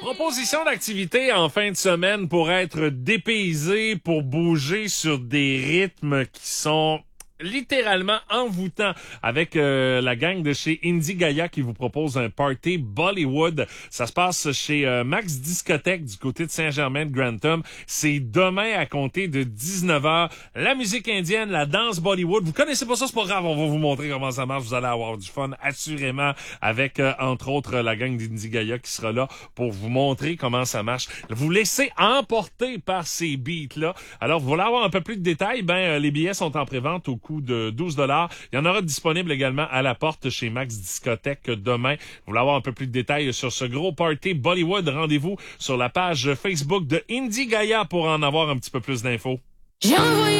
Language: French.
Proposition d'activité en fin de semaine pour être dépaysé, pour bouger sur des rythmes qui sont littéralement envoûtants avec la gang de chez Indie Gaia qui vous propose un party Bollywood. Ça se passe chez Max Discothèque du côté de Saint-Germain-de-Grantham. C'est demain à compter de 19h. La musique indienne, la danse Bollywood. Vous connaissez pas ça, c'est pas grave. On va vous montrer comment ça marche. Vous allez avoir du fun assurément avec entre autres la gang d'Indie Gaia qui sera là pour vous montrer comment ça marche. Vous laissez emporter par ces beats-là. Alors, vous voulez avoir un peu plus de détails? Les billets sont en prévente au coût de 12$. Il y en aura disponible également à la porte chez Max Discothèque demain. Vous voulez avoir un peu plus de détails sur ce gros party Bollywood? Rendez-vous sur la page Facebook de Indie Gaia pour en avoir un petit peu plus d'infos.